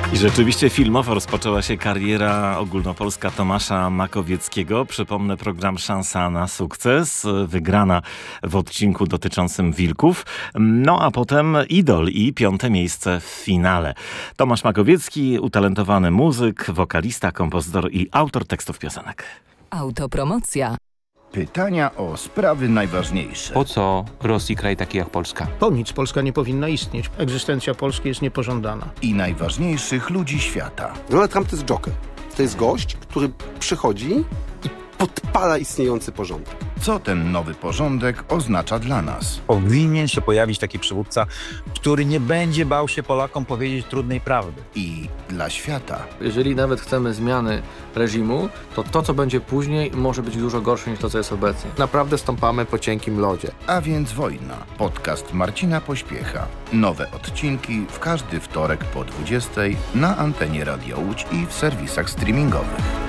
I rzeczywiście filmowo rozpoczęła się kariera ogólnopolska Tomasza Makowieckiego. Przypomnę, program Szansa na sukces, wygrana w odcinku dotyczącym wilków. No a potem Idol i 5. miejsce w finale. Tomasz Makowiecki, utalentowany muzyk, wokalista, kompozytor i autor tekstów piosenek. Autopromocja. Pytania o sprawy najważniejsze. Po co Rosji kraj taki jak Polska? Po nic Polska nie powinna istnieć. Egzystencja Polski jest niepożądana. I najważniejszych ludzi świata. Donald Trump to jest joker. To jest gość, który przychodzi i podpala istniejący porządek. Co ten nowy porządek oznacza dla nas? Powinien się pojawić taki przywódca, który nie będzie bał się Polakom powiedzieć trudnej prawdy. I dla świata. Jeżeli nawet chcemy zmiany reżimu, to co będzie później może być dużo gorsze niż to, co jest obecnie. Naprawdę stąpamy po cienkim lodzie. A więc Wojna. Podcast Marcina Pośpiecha. Nowe odcinki w każdy wtorek po 20:00 na antenie Radio Łódź i w serwisach streamingowych.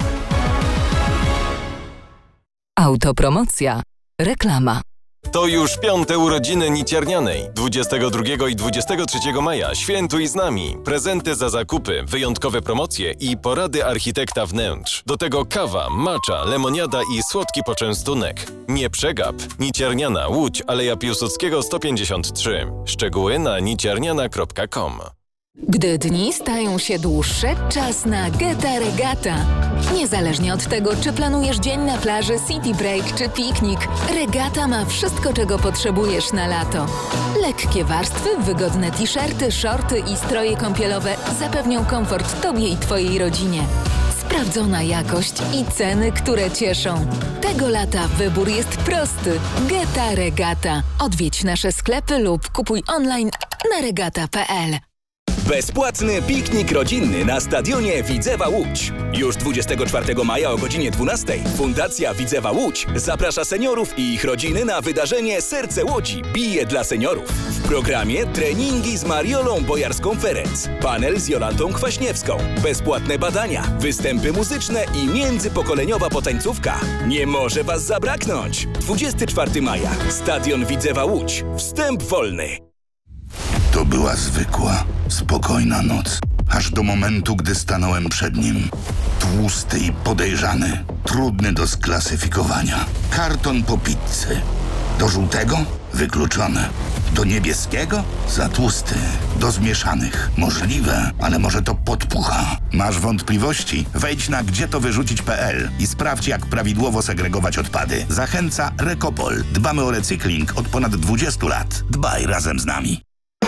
Autopromocja. Reklama. To już 5. urodziny Niciarnianej. 22 i 23 maja świętuj z nami. Prezenty za zakupy, wyjątkowe promocje i porady architekta wnętrz. Do tego kawa, matcha, lemoniada i słodki poczęstunek. Nie przegap. Niciarniana, Łódź, Aleja Piłsudskiego 153. Szczegóły na niciarniana.com. Gdy dni stają się dłuższe, czas na Geta Regata. Niezależnie od tego, czy planujesz dzień na plaży, city break czy piknik, Regata ma wszystko, czego potrzebujesz na lato. Lekkie warstwy, wygodne t-shirty, shorty i stroje kąpielowe zapewnią komfort Tobie i Twojej rodzinie. Sprawdzona jakość i ceny, które cieszą. Tego lata wybór jest prosty. Geta Regata. Odwiedź nasze sklepy lub kupuj online na regata.pl. Bezpłatny piknik rodzinny na stadionie Widzewa Łódź. Już 24 maja o godzinie 12:00 Fundacja Widzewa Łódź zaprasza seniorów i ich rodziny na wydarzenie Serce Łodzi bije dla seniorów. W programie treningi z Mariolą Bojarską-Ferenc, panel z Jolantą Kwaśniewską, bezpłatne badania, występy muzyczne i międzypokoleniowa potańcówka. Nie może Was zabraknąć! 24 maja. Stadion Widzewa Łódź. Wstęp wolny. To była zwykła, spokojna noc. Aż do momentu, gdy stanąłem przed nim. Tłusty i podejrzany. Trudny do sklasyfikowania. Karton po pizzy. Do żółtego? Wykluczone. Do niebieskiego? Za tłusty. Do zmieszanych? Możliwe, ale może to podpucha. Masz wątpliwości? Wejdź na gdzietowyrzucić.pl i sprawdź, jak prawidłowo segregować odpady. Zachęca Rekopol. Dbamy o recykling od ponad 20 lat. Dbaj razem z nami.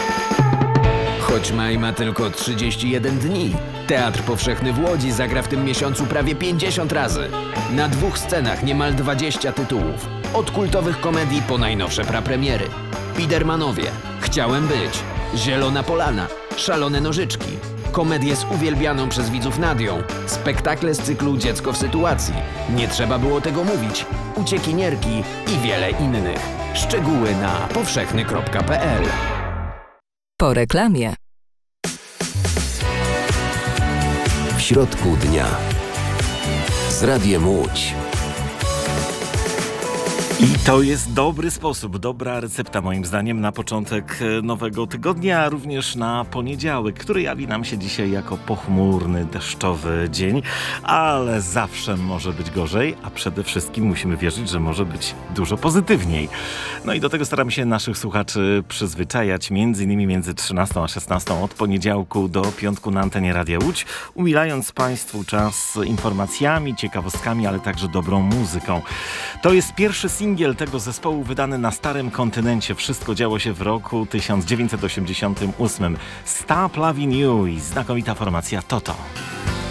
Choć maj ma tylko 31 dni, Teatr Powszechny w Łodzi zagra w tym miesiącu prawie 50 razy. Na 2 scenach niemal 20 tytułów. Od kultowych komedii po najnowsze prapremiery. Bidermanowie, Chciałem być, Zielona Polana, Szalone Nożyczki, komedie z uwielbianą przez widzów Nadią, spektakle z cyklu Dziecko w sytuacji, Nie trzeba było tego mówić, Uciekinierki i wiele innych. Szczegóły na powszechny.pl. Po reklamie. W środku dnia z Radiem Łódź. I to jest dobry sposób, dobra recepta moim zdaniem na początek nowego tygodnia, a również na poniedziałek, który jawi nam się dzisiaj jako pochmurny, deszczowy dzień, ale zawsze może być gorzej, a przede wszystkim musimy wierzyć, że może być dużo pozytywniej. No i do tego staramy się naszych słuchaczy przyzwyczajać, m.in. między 13 a 16 od poniedziałku do piątku na antenie Radia Łódź, umilając Państwu czas informacjami, ciekawostkami, ale także dobrą muzyką. To jest pierwszy singiel tego zespołu wydany na starym kontynencie. Wszystko działo się w roku 1988. Stop Loving You i znakomita formacja Toto.